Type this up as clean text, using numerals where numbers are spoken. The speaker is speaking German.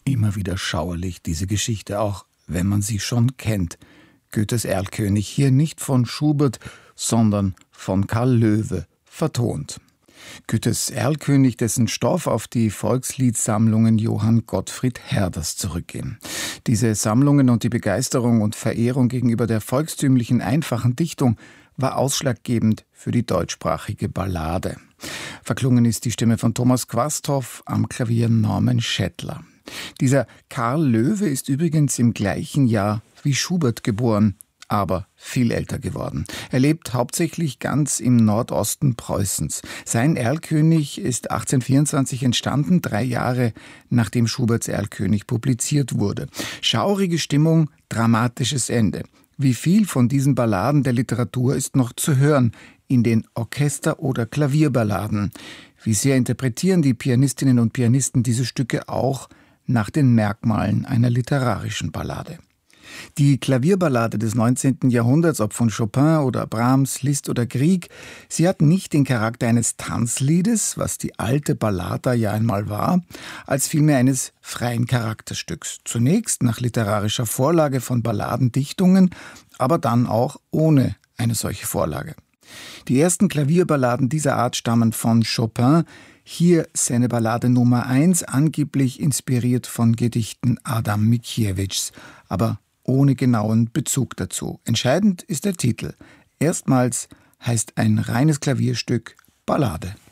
Immer wieder schauerlich, diese Geschichte, auch wenn man sie schon kennt. Goethes Erlkönig, hier nicht von Schubert, sondern von Karl Loewe, vertont. Goethes Erlkönig, dessen Stoff auf die Volksliedsammlungen Johann Gottfried Herders zurückgehen. Diese Sammlungen und die Begeisterung und Verehrung gegenüber der volkstümlichen, einfachen Dichtung war ausschlaggebend für die deutschsprachige Ballade. Verklungen ist die Stimme von Thomas Quasthoff, am Klavier Norman Schettler. Dieser Karl Loewe ist übrigens im gleichen Jahr wie Schubert geboren, aber viel älter geworden. Er lebt hauptsächlich ganz im Nordosten Preußens. Sein Erlkönig ist 1824 entstanden, 3 Jahre nachdem Schuberts Erlkönig publiziert wurde. Schaurige Stimmung, dramatisches Ende. Wie viel von diesen Balladen der Literatur ist noch zu hören in den Orchester- oder Klavierballaden? Wie sehr interpretieren die Pianistinnen und Pianisten diese Stücke auch nach den Merkmalen einer literarischen Ballade? Die Klavierballade des 19. Jahrhunderts, ob von Chopin oder Brahms, Liszt oder Grieg, sie hat nicht den Charakter eines Tanzliedes, was die alte Ballata ja einmal war, als vielmehr eines freien Charakterstücks. Zunächst nach literarischer Vorlage von Balladendichtungen, aber dann auch ohne eine solche Vorlage. Die ersten Klavierballaden dieser Art stammen von Chopin, hier seine Ballade Nummer 1, angeblich inspiriert von Gedichten Adam Mickiewiczs, aber ohne genauen Bezug dazu. Entscheidend ist der Titel. Erstmals heißt ein reines Klavierstück Ballade.